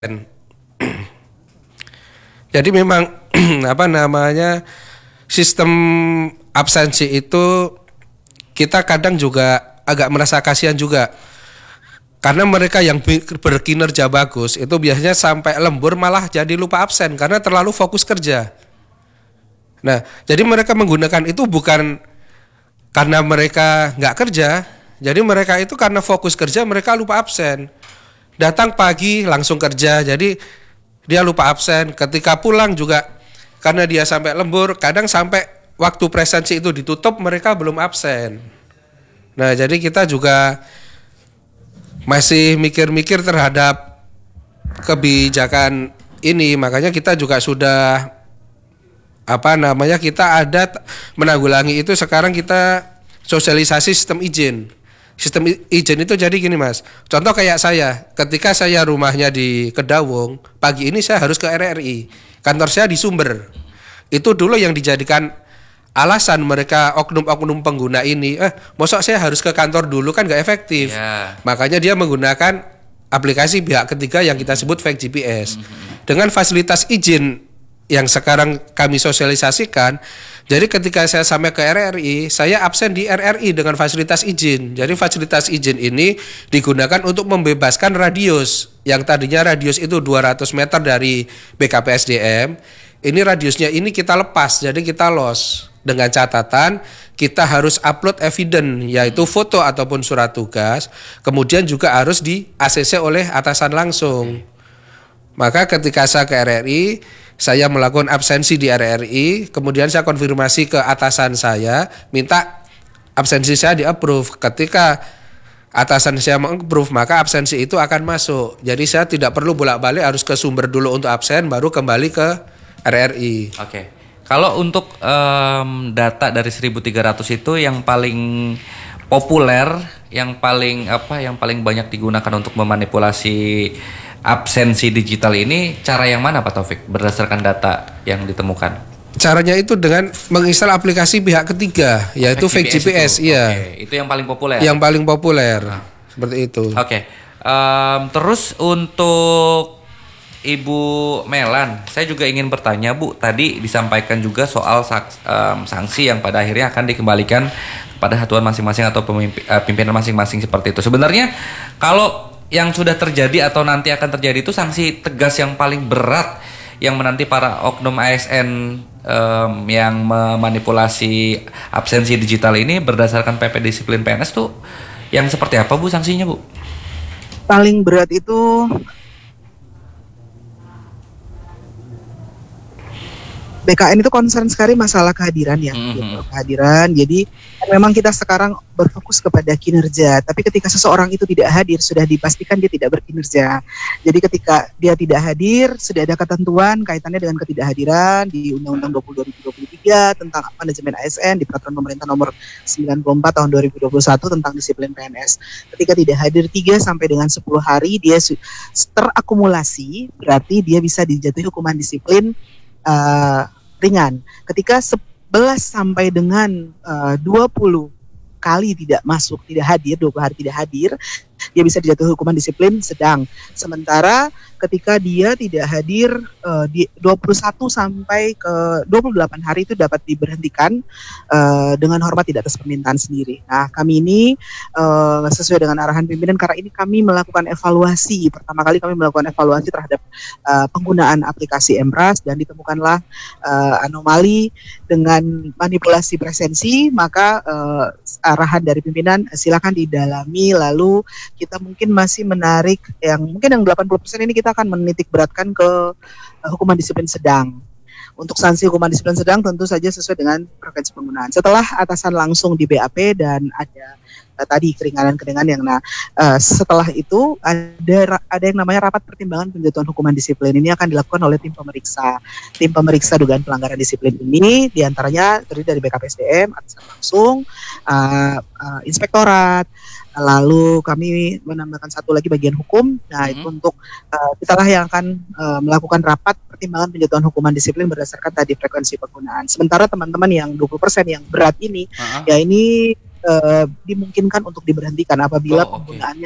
Jadi memang sistem absensi itu kita kadang juga agak merasa kasihan juga. Karena mereka yang berkinerja bagus itu biasanya sampai lembur malah jadi lupa absen karena terlalu fokus kerja. Nah, jadi mereka menggunakan itu bukan karena mereka nggak kerja, jadi mereka itu karena fokus kerja mereka lupa absen. Datang pagi langsung kerja, jadi dia lupa absen. Ketika pulang juga karena dia sampai lembur, kadang sampai waktu presensi itu ditutup mereka belum absen. Nah, jadi kita juga masih mikir-mikir terhadap kebijakan ini, makanya kita juga sudah kita ada menanggulangi itu. Sekarang kita sosialisasi sistem izin. Sistem izin itu jadi gini Mas, contoh kayak saya, ketika saya rumahnya di Kedawung, pagi ini saya harus ke RRI, kantor saya di Sumber. Itu dulu yang dijadikan alasan mereka oknum-oknum pengguna ini, mosok saya harus ke kantor dulu kan gak efektif. Makanya dia menggunakan aplikasi pihak ketiga yang kita sebut fake GPS. Dengan fasilitas izin yang sekarang kami sosialisasikan, jadi ketika saya sampai ke RRI, saya absen di RRI dengan fasilitas izin. Jadi fasilitas izin ini digunakan untuk membebaskan radius. Yang tadinya radius itu 200 meter dari BKPSDM, ini radiusnya ini kita lepas, jadi kita loss. Dengan catatan kita harus upload evidence, yaitu foto ataupun surat tugas, kemudian juga harus di ACC oleh atasan langsung. Maka ketika saya ke RRI, saya melakukan absensi di RRI, kemudian saya konfirmasi ke atasan saya, minta absensi saya di-approve. Ketika atasan saya meng-approve, maka absensi itu akan masuk. Jadi saya tidak perlu bolak-balik harus ke Sumber dulu untuk absen, baru kembali ke RRI. Oke. Kalau untuk data dari 1.300 itu yang paling populer, yang paling banyak digunakan untuk memanipulasi absensi digital ini, cara yang mana Pak Taufik berdasarkan data yang ditemukan? Caranya itu dengan menginstal aplikasi pihak ketiga, yaitu fake GPS. Iya. Oke, itu yang paling populer. Yang paling populer. Seperti itu. Oke. Terus untuk Ibu Melan, saya juga ingin bertanya Bu, tadi disampaikan juga soal sanksi yang pada akhirnya akan dikembalikan pada satuan masing-masing atau pimpinan masing-masing seperti itu. Sebenarnya kalau yang sudah terjadi atau nanti akan terjadi itu sanksi tegas yang paling berat yang menanti para oknum ASN yang memanipulasi absensi digital ini berdasarkan PP Disiplin PNS tuh yang seperti apa Bu sanksinya Bu? Paling berat itu BKN itu concern sekali masalah kehadiran ya, gitu, kehadiran. Jadi memang kita sekarang berfokus kepada kinerja, tapi ketika seseorang itu tidak hadir sudah dipastikan dia tidak berkinerja. Jadi ketika dia tidak hadir sudah ada ketentuan kaitannya dengan ketidakhadiran di Undang-Undang 20 2023 tentang manajemen ASN, di Peraturan Pemerintah Nomor 94 tahun 2021 tentang disiplin PNS. Ketika tidak hadir 3 sampai dengan 10 hari dia terakumulasi, berarti dia bisa dijatuhi hukuman disiplin ringan. Ketika 11 sampai dengan 20 kali tidak masuk, tidak hadir, 20 hari tidak hadir, dia bisa dijatuhi hukuman disiplin sedang. Sementara ketika dia tidak hadir di 21 sampai ke 28 hari itu dapat diberhentikan dengan hormat tidak atas permintaan sendiri. Nah, kami ini sesuai dengan arahan pimpinan, karena ini kami melakukan evaluasi. Pertama kali kami melakukan evaluasi terhadap penggunaan aplikasi MRAS dan ditemukanlah anomali dengan manipulasi presensi, maka arahan dari pimpinan silakan didalami, lalu kita mungkin masih menarik yang 80% ini kita akan menitik beratkan ke hukuman disiplin sedang. Untuk sanksi hukuman disiplin sedang tentu saja sesuai dengan frekuensi penggunaan. Setelah atasan langsung di BAP dan ada tadi keringanan-keringanan yang setelah itu ada yang namanya rapat pertimbangan penjatuhan hukuman disiplin. Ini akan dilakukan oleh tim pemeriksa. Tim pemeriksa dugaan pelanggaran disiplin ini diantaranya terdiri dari BKPSDM, atasan langsung, inspektorat. Lalu kami menambahkan satu lagi bagian hukum. Nah, itu untuk kitalah yang akan melakukan rapat pertimbangan penjatuhan hukuman disiplin berdasarkan tadi frekuensi penggunaan. Sementara teman-teman yang 20% yang berat ini, ya ini dimungkinkan untuk diberhentikan apabila penggunaannya lebih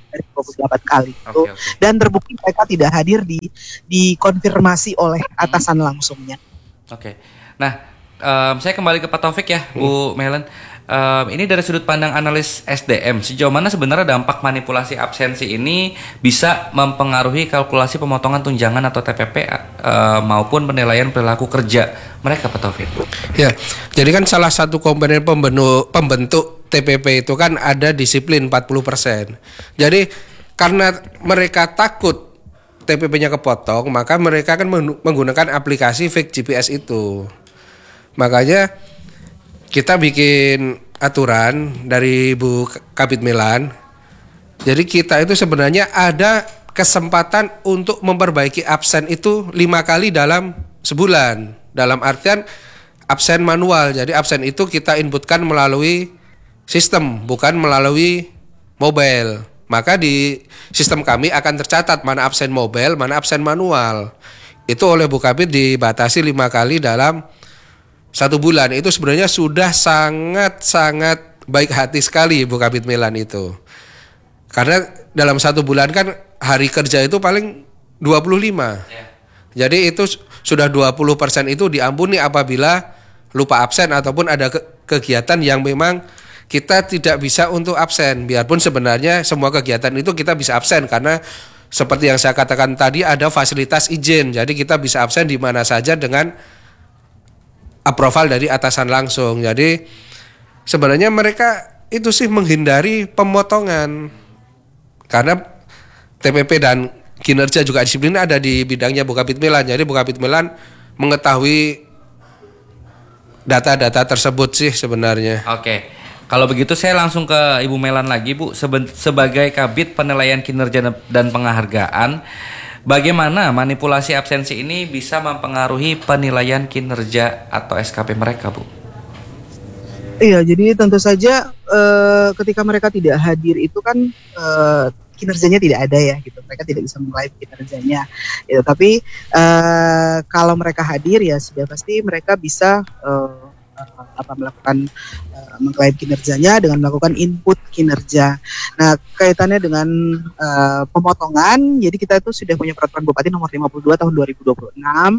dari 28 kali itu. Oke. Dan terbukti mereka tidak hadir dikonfirmasi oleh atasan langsungnya. Oke. Nah, saya kembali ke Pak Taufik ya, Bu Melen. Ini dari sudut pandang analis SDM, sejauh mana sebenarnya dampak manipulasi absensi ini bisa mempengaruhi kalkulasi pemotongan tunjangan atau TPP maupun penilaian perilaku kerja mereka, Pak Taufik? Ya, jadi kan salah satu komponen pembentuk TPP itu kan ada disiplin 40%. Jadi karena mereka takut TPP-nya kepotong, maka mereka kan menggunakan aplikasi fake GPS itu. Makanya kita bikin aturan dari Bu Kabid Melan. Jadi kita itu sebenarnya ada kesempatan untuk memperbaiki absen itu 5 kali dalam sebulan. Dalam artian absen manual. Jadi absen itu kita inputkan melalui sistem, bukan melalui mobile. Maka di sistem kami akan tercatat mana absen mobile, mana absen manual. Itu oleh Bu Kabid dibatasi 5 kali dalam 1 bulan. Itu sebenarnya sudah sangat baik hati sekali Bu Kabid Melan itu. Karena dalam 1 bulan kan hari kerja itu paling 25. Jadi itu sudah 20% itu diampuni apabila lupa absen ataupun ada kegiatan yang memang kita tidak bisa untuk absen. Biarpun sebenarnya semua kegiatan itu kita bisa absen karena seperti yang saya katakan tadi ada fasilitas izin. Jadi kita bisa absen di mana saja dengan approval dari atasan langsung. Jadi sebenarnya mereka itu sih menghindari pemotongan. Karena TPP dan kinerja juga disiplin ada di bidangnya Bu Kabid Melan. Jadi Bu Kabid Melan mengetahui data-data tersebut sih sebenarnya. Oke. Kalau begitu saya langsung ke Ibu Melan lagi, Bu. Sebagai Kabid Penilaian Kinerja dan Penghargaan, bagaimana manipulasi absensi ini bisa mempengaruhi penilaian kinerja atau SKP mereka, Bu? Iya, jadi tentu saja ketika mereka tidak hadir itu kan kinerjanya tidak ada ya, gitu. Mereka tidak bisa meng-live kinerjanya. Gitu. Tapi kalau mereka hadir ya sudah pasti mereka bisa melakukan meng-live kinerjanya dengan melakukan input kinerja. Nah, kaitannya dengan pemotongan, jadi kita itu sudah punya peraturan Bupati nomor 52 tahun 2026.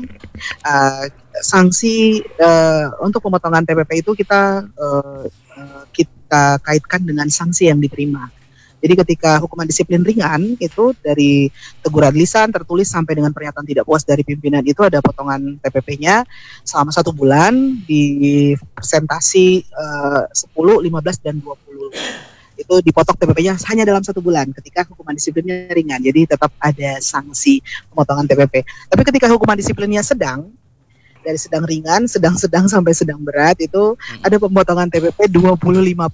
Sanksi untuk pemotongan TPP itu kita kaitkan dengan sanksi yang diterima. Jadi ketika hukuman disiplin ringan itu dari teguran lisan, tertulis sampai dengan pernyataan tidak puas dari pimpinan itu ada potongan TPP-nya selama 1 bulan di persentasi 10, 15 dan 20. Itu dipotong TPP-nya hanya dalam 1 bulan ketika hukuman disiplinnya ringan. Jadi tetap ada sanksi pemotongan TPP. Tapi ketika hukuman disiplinnya sedang, dari sedang ringan, sedang sampai sedang berat itu ada pemotongan TPP 25%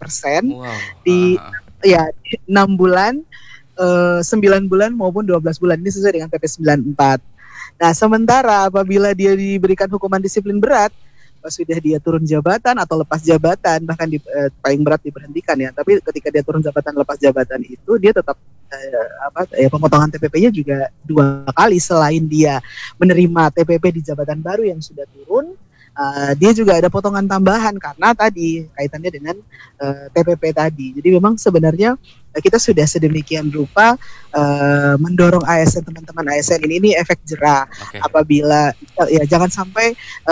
di 6 bulan, 9 bulan maupun 12 bulan. Ini sesuai dengan PP 94. Nah, sementara apabila dia diberikan hukuman disiplin berat, sudah dia turun jabatan atau lepas jabatan, bahkan paling berat diberhentikan ya. Tapi ketika dia turun jabatan, lepas jabatan itu dia tetap pemotongan TPP-nya juga 2 kali selain dia menerima TPP di jabatan baru yang sudah turun. Dia juga ada potongan tambahan karena tadi kaitannya dengan TPP tadi. Jadi memang sebenarnya kita sudah sedemikian rupa mendorong ASN, teman-teman ASN ini efek jerah. Apabila ya jangan sampai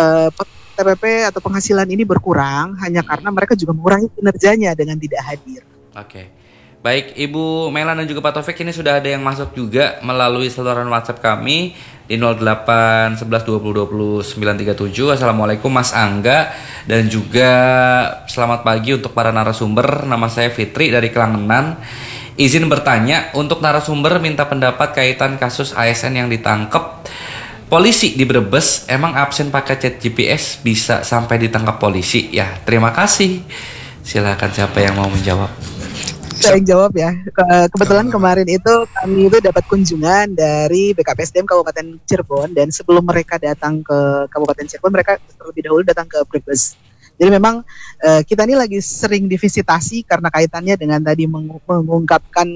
TPP atau penghasilan ini berkurang hanya karena mereka juga mengurangi kinerjanya dengan tidak hadir. Oke. Baik, Ibu Melan dan juga Pak Taufik, ini sudah ada yang masuk juga melalui saluran WhatsApp kami di 08 11 20 20 937. Assalamualaikum Mas Angga, dan juga selamat pagi untuk para narasumber. Nama saya Fitri dari Kelangenan. Izin bertanya, untuk narasumber minta pendapat kaitan kasus ASN yang ditangkap polisi di Brebes. Emang absen pakai chat GPS bisa sampai ditangkap polisi? Ya, terima kasih. Silakan siapa yang mau menjawab. Saya yang jawab ya. Kebetulan kemarin itu kami itu dapat kunjungan dari BKPSDM Kabupaten Cirebon, dan sebelum mereka datang ke Kabupaten Cirebon, mereka terlebih dahulu datang ke Brebes. Jadi memang kita ini lagi sering divisitasi karena kaitannya dengan tadi mengungkapkan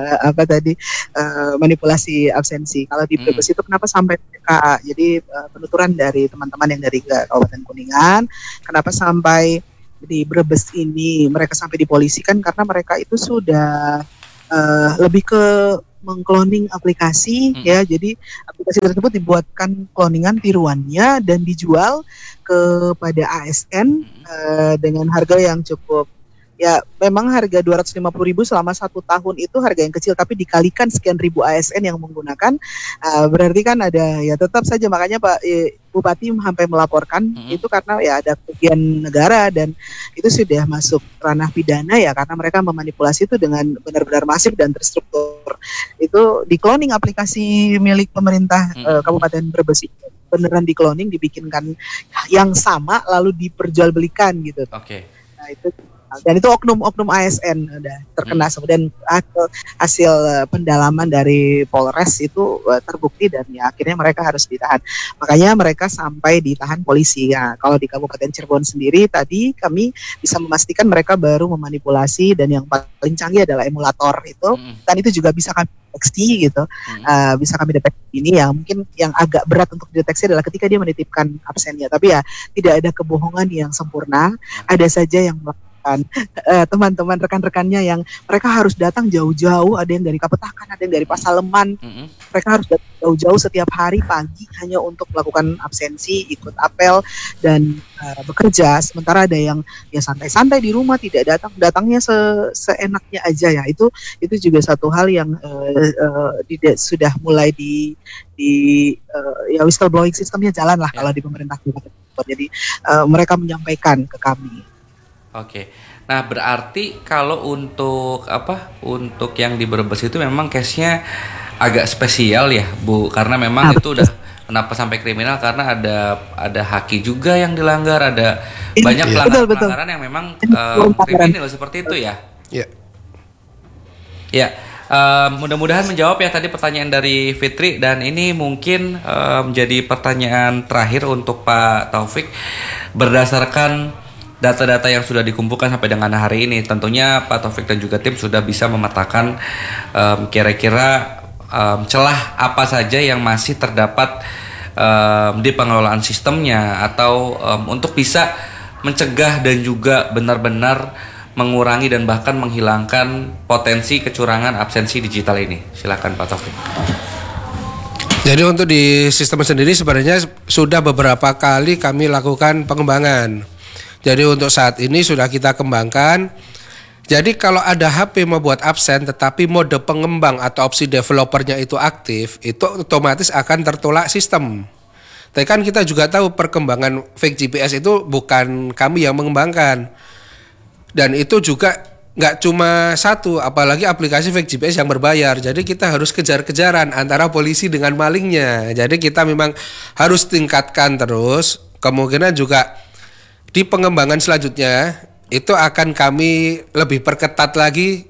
manipulasi absensi. Kalau di Brebes itu kenapa sampai PKA? Jadi penuturan dari teman-teman yang dari Kabupaten Kuningan, kenapa sampai di Brebes ini mereka sampai dipolisikan karena mereka itu sudah lebih ke mengcloning aplikasi ya. Jadi aplikasi tersebut dibuatkan cloningan tiruannya dan dijual kepada ASN dengan harga yang cukup, ya memang harga 250.000 selama 1 tahun itu harga yang kecil, tapi dikalikan sekian ribu ASN yang menggunakan, berarti kan ada, ya tetap saja makanya Pak Bupati sampai melaporkan itu karena ya ada kerugian negara dan itu sudah masuk ranah pidana ya, karena mereka memanipulasi itu dengan benar-benar masif dan terstruktur. Itu di cloning aplikasi milik pemerintah Kabupaten Brebes itu beneran di cloning, dibikinkan yang sama lalu diperjualbelikan gitu. Oke. Nah itu, dan itu oknum ASN udah terkena semua, dan hasil pendalaman dari Polres itu terbukti dan ya akhirnya mereka harus ditahan. Makanya mereka sampai ditahan polisi ya. Kalau di Kabupaten Cirebon sendiri tadi kami bisa memastikan mereka baru memanipulasi, dan yang paling canggih adalah emulator itu, dan itu juga bisa kami deteksi gitu. Bisa kami deteksi. Ini yang mungkin yang agak berat untuk dideteksi adalah ketika dia menitipkan absennya. Tapi ya tidak ada kebohongan yang sempurna, ada saja yang teman-teman rekan-rekannya yang mereka harus datang jauh-jauh, ada yang dari Kapetakan, ada yang dari Pasaleman, mereka harus datang jauh-jauh setiap hari pagi hanya untuk melakukan absensi, ikut apel dan bekerja. Sementara ada yang ya santai-santai di rumah, tidak datangnya seenaknya aja ya. Itu juga satu hal yang sudah mulai ya whistleblowing sistemnya jalan lah kalau di pemerintah. Jadi mereka menyampaikan ke kami. Oke, nah berarti kalau untuk untuk yang di Brebes itu memang case-nya agak spesial ya Bu, karena memang itu udah kenapa sampai kriminal, karena ada haki juga yang dilanggar, ada banyak pelanggaran yang memang kriminal seperti itu ya. Iya. Ya, mudah-mudahan menjawab ya tadi pertanyaan dari Fitri, dan ini mungkin menjadi pertanyaan terakhir untuk Pak Taufik. Berdasarkan data-data yang sudah dikumpulkan sampai dengan hari ini, tentunya Pak Taufik dan juga tim sudah bisa memetakan kira-kira celah apa saja yang masih terdapat di pengelolaan sistemnya, atau untuk bisa mencegah dan juga benar-benar mengurangi dan bahkan menghilangkan potensi kecurangan absensi digital ini. Silakan Pak Taufik. Jadi untuk di sistem sendiri sebenarnya sudah beberapa kali kami lakukan pengembangan. Jadi untuk saat ini sudah kita kembangkan. Jadi kalau ada HP membuat absen tetapi mode pengembang atau opsi developernya itu aktif, itu otomatis akan tertolak sistem. Tapi kan kita juga tahu perkembangan fake GPS itu bukan kami yang mengembangkan. Dan itu juga nggak cuma satu, apalagi aplikasi fake GPS yang berbayar. Jadi kita harus kejar-kejaran antara polisi dengan malingnya. Jadi kita memang harus tingkatkan terus. Kemungkinan juga di pengembangan selanjutnya itu akan kami lebih perketat lagi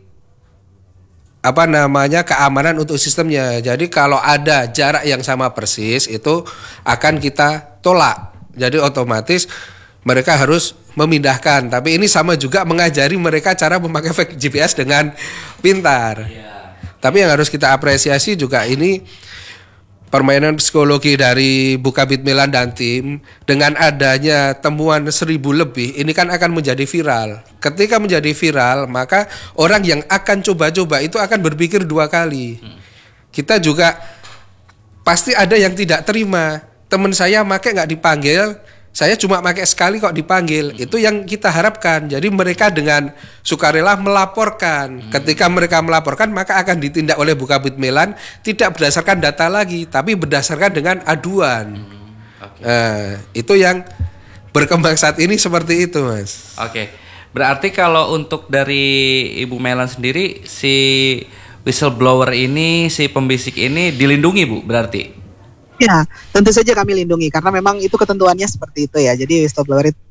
keamanan untuk sistemnya. Jadi kalau ada jarak yang sama persis itu akan kita tolak. Jadi otomatis mereka harus memindahkan. Tapi ini sama juga mengajari mereka cara memakai fake GPS dengan pintar. Tapi yang harus kita apresiasi juga ini permainan psikologi dari Bukabit Melan dan tim, dengan adanya temuan 1.000 lebih, ini kan akan menjadi viral. Ketika menjadi viral, maka orang yang akan coba-coba itu akan berpikir 2 kali. Kita juga pasti ada yang tidak terima. Teman saya pakai nggak dipanggil, saya cuma pakai sekali kok dipanggil. Itu yang kita harapkan. Jadi mereka dengan sukarela melaporkan. Ketika mereka melaporkan, maka akan ditindak oleh Bukabit Melan tidak berdasarkan data lagi, tapi berdasarkan dengan aduan. Nah, itu yang berkembang saat ini seperti itu, Mas. Oke. Berarti kalau untuk dari Ibu Melan sendiri, si whistleblower ini, si pembisik ini dilindungi, Bu, berarti? Ya, tentu saja kami lindungi karena memang itu ketentuannya seperti itu ya. Jadi whistleblower itu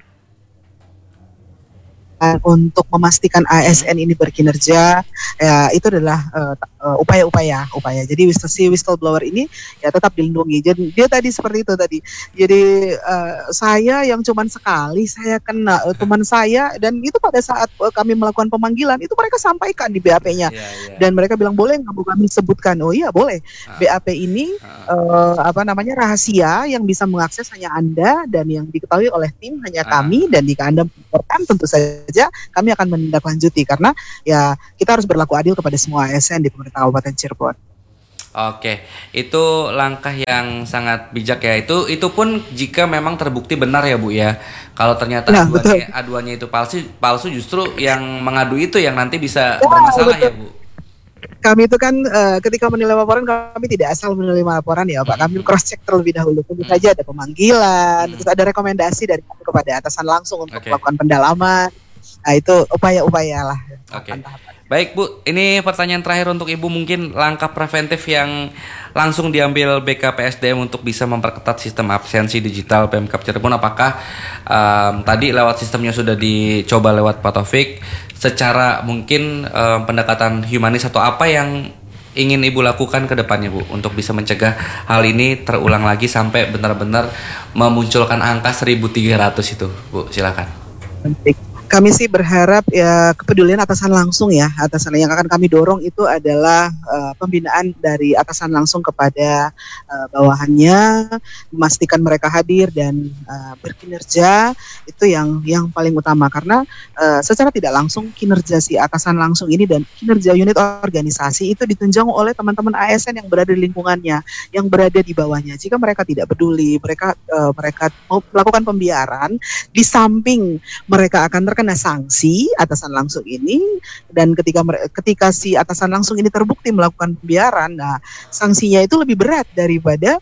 untuk memastikan ASN ini berkinerja, ya itu adalah upaya-upaya. Jadi si whistleblower ini ya tetap dilindungi. Jadi dia tadi seperti itu tadi. Jadi saya yang cuman sekali saya kena teman saya, dan itu pada saat kami melakukan pemanggilan itu mereka sampaikan di BAP-nya. Dan mereka bilang, boleh nggak Bu kami sebutkan? Oh iya boleh. BAP ini rahasia yang bisa mengakses hanya Anda, dan yang diketahui oleh tim hanya kami, dan jika Anda melaporkan tentu saja kinerja, kami akan menindaklanjuti karena ya kita harus berlaku adil kepada semua ASN di pemerintah Kabupaten Cirebon. Oke, itu langkah yang sangat bijak ya. Itu pun jika memang terbukti benar ya Bu ya. Kalau ternyata aduannya itu palsu justru yang mengadu itu yang nanti bisa bermasalah ya Bu. Kami itu kan ketika menilai laporan kami tidak asal menilai laporan ya Pak. Kami cross check terlebih dahulu. Tentu saja ada pemanggilan, terus ada rekomendasi dari kami kepada atasan langsung untuk melakukan pendalaman. Nah itu upaya-upaya lah. Oke. Baik Bu, ini pertanyaan terakhir untuk Ibu, mungkin langkah preventif yang langsung diambil BKPSDM untuk bisa memperketat sistem absensi digital Pemkab Cirebon. Apakah tadi lewat sistemnya sudah dicoba lewat Pak Taufik, secara mungkin pendekatan humanis atau apa yang ingin Ibu lakukan ke depannya Bu untuk bisa mencegah hal ini terulang lagi sampai benar-benar memunculkan angka 1.300 itu Bu, silakan. Kami sih berharap ya kepedulian atasan langsung ya. Atasan yang akan kami dorong itu adalah pembinaan dari atasan langsung kepada bawahannya, memastikan mereka hadir dan berkinerja, itu yang paling utama karena secara tidak langsung kinerja si atasan langsung ini dan kinerja unit organisasi itu ditunjang oleh teman-teman ASN yang berada di lingkungannya, yang berada di bawahnya. Jika mereka tidak peduli, mereka mau melakukan pembiaran, di samping mereka akan terkena sanksi atasan langsung ini, dan ketika si atasan langsung ini terbukti melakukan pembiaran, nah sanksinya itu lebih berat daripada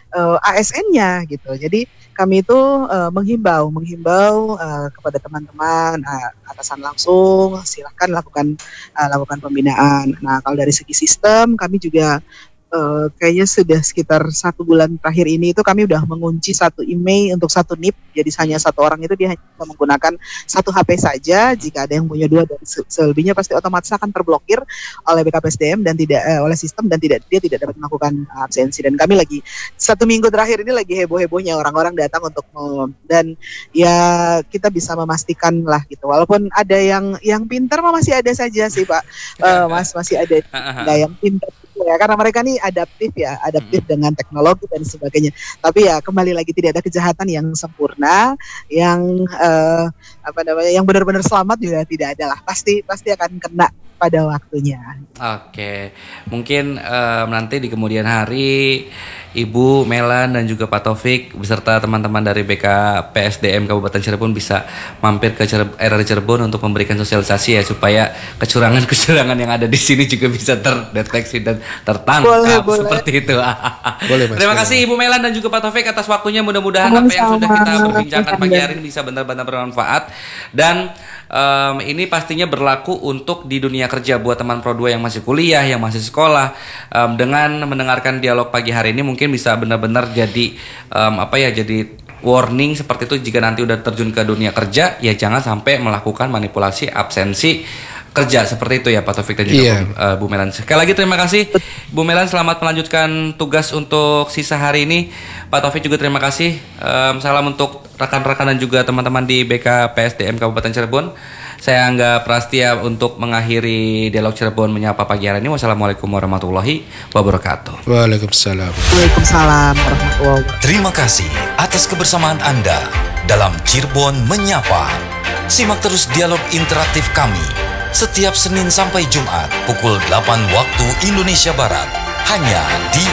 ASN-nya gitu. Jadi kami itu menghimbau kepada teman-teman atasan langsung silakan lakukan pembinaan. Nah kalau dari segi sistem kami juga kayaknya sudah sekitar 1 bulan terakhir ini itu kami udah mengunci satu email untuk satu NIP, jadi hanya satu orang itu dia hanya bisa menggunakan satu HP saja. Jika ada yang punya 2 dan selebihnya pasti otomatis akan terblokir oleh BKPSDM dan tidak oleh sistem dan dia tidak dapat melakukan absensi. Dan kami lagi 1 minggu terakhir ini lagi heboh-hebohnya orang-orang datang untuk dan ya kita bisa memastikan lah gitu. Walaupun ada yang pintar masih ada saja sih Pak, masih ada nggak yang pintar. Ya, karena mereka nih adaptif dengan teknologi dan sebagainya. Tapi ya kembali lagi tidak ada kejahatan yang sempurna, yang yang benar-benar selamat juga tidak ada lah. Pasti akan kena pada waktunya. Oke, mungkin nanti di kemudian hari Ibu Melan dan juga Pak Taufik beserta teman-teman dari BKPSDM Kabupaten Cirebon bisa mampir ke RRI Cirebon untuk memberikan sosialisasi ya supaya kecurangan yang ada di sini juga bisa terdeteksi dan tertangkap seperti itu. Boleh, Mas. Terima kasih Ibu Melan dan juga Pak Taufik atas waktunya. Mudah-mudahan apa yang sudah kita berbincangkan pagi hari ini bisa benar-benar bermanfaat dan ini pastinya berlaku untuk di dunia kerja buat teman Pro 2 yang masih kuliah, yang masih sekolah. Dengan mendengarkan dialog pagi hari ini mungkin bisa benar-benar jadi jadi warning seperti itu jika nanti udah terjun ke dunia kerja, ya jangan sampai melakukan manipulasi absensi kerja seperti itu ya Pak Taufik dan juga Bu Melan. Sekali lagi terima kasih Bu Melan, selamat melanjutkan tugas untuk sisa hari ini. Pak Taufik juga terima kasih. Salam untuk rekan-rekan dan juga teman-teman di BKPSDM Kabupaten Cirebon. Saya Angga Prastia untuk mengakhiri dialog Cirebon menyapa pagi hari ini. Wassalamualaikum warahmatullahi wabarakatuh. Waalaikumsalam. Waalaikumsalam warahmatullahi wabarakatuh. Terima kasih atas kebersamaan Anda dalam Cirebon Menyapa. Simak terus dialog interaktif kami setiap Senin sampai Jumat pukul 8 waktu Indonesia Barat hanya di